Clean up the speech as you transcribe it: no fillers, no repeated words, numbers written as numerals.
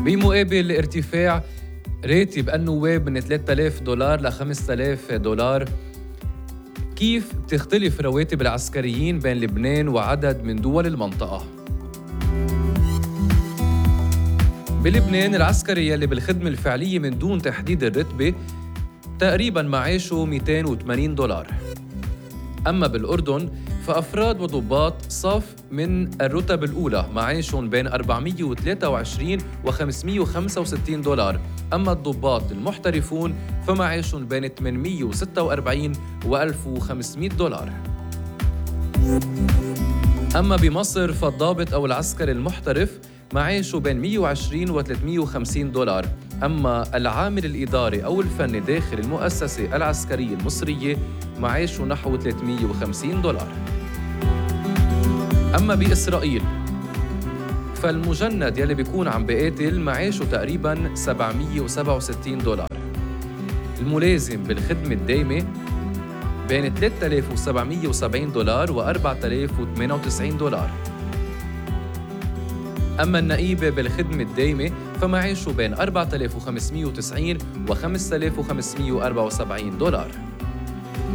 بمقابل ارتفاع راتب النواب من $3000 ل $5000. كيف بتختلف رواتب العسكريين بين لبنان وعدد من دول المنطقة؟ بلبنان العسكري يلي بالخدمة الفعلية من دون تحديد الرتبة تقريباً معاشه $280. أما بالأردن فأفراد وضباط صف من الرتب الأولى معاشهم بين $423 و $565. أما الضباط المحترفون فمعاشهم بين $846 و $1500. أما بمصر فالضابط أو العسكري المحترف معاشه بين $120 و $350. أما العامل الإداري أو الفني داخل المؤسسة العسكرية المصرية معاشه نحو $350. أما بإسرائيل فالمجند يلي بيكون عم بقاتل معاشه تقريباً $767. الملازم بالخدمة الدائمة بين $3770 و $4098. أما النقيب بالخدمة الدائمة فمعاشه بين $4590 و $5574.